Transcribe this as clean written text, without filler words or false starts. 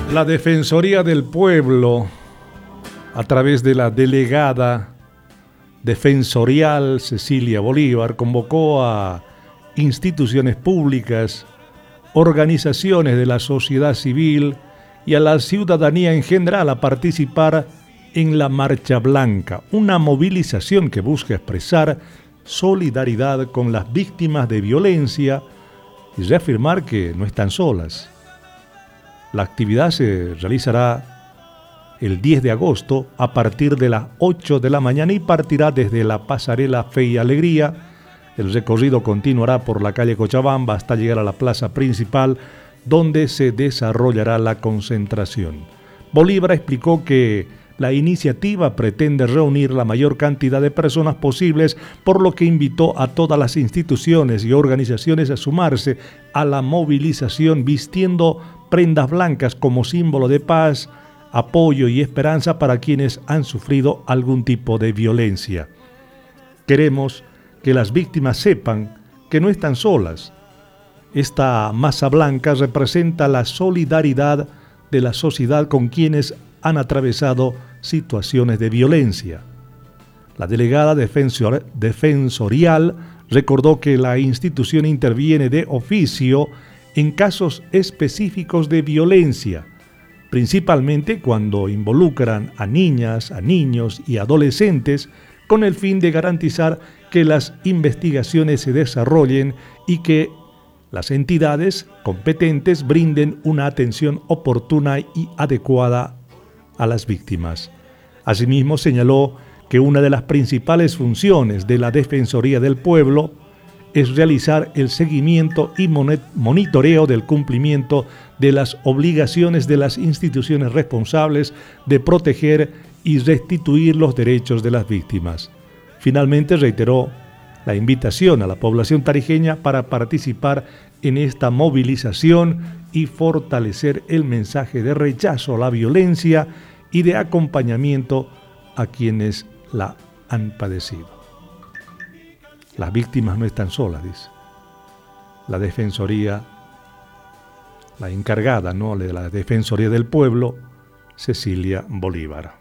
La Defensoría del Pueblo, a través de la delegada defensorial Cecilia Bolívar, convocó a instituciones públicas, organizaciones de la sociedad civil y a la ciudadanía en general a participar en la Marcha Blanca, una movilización que busca expresar solidaridad con las víctimas de violencia y reafirmar que no están solas. La actividad se realizará el 10 de agosto a partir de las 8 de la mañana y partirá desde la pasarela Fe y Alegría. El recorrido continuará por la calle Cochabamba hasta llegar a la plaza principal, donde se desarrollará la concentración. Bolívar explicó que la iniciativa pretende reunir la mayor cantidad de personas posibles, por lo que invitó a todas las instituciones y organizaciones a sumarse a la movilización vistiendo prendas blancas como símbolo de paz, apoyo y esperanza para quienes han sufrido algún tipo de violencia. Queremos que las víctimas sepan que no están solas. Esta masa blanca representa la solidaridad de la sociedad con quienes han atravesado situaciones de violencia. La delegada defensorial recordó que la institución interviene de oficio en casos específicos de violencia, principalmente cuando involucran a niñas, a niños y adolescentes, con el fin de garantizar que las investigaciones se desarrollen y que las entidades competentes brinden una atención oportuna y adecuada a las víctimas. Asimismo, señaló que una de las principales funciones de la Defensoría del Pueblo es realizar el seguimiento y monitoreo del cumplimiento de las obligaciones de las instituciones responsables de proteger y restituir los derechos de las víctimas. Finalmente, reiteró la invitación a la población tarijeña para participar en esta movilización y fortalecer el mensaje de rechazo a la violencia y de acompañamiento a quienes la han padecido. Las víctimas no están solas, dice la Defensoría, la encargada, ¿no?, de la Defensoría del Pueblo, Cecilia Bolívar.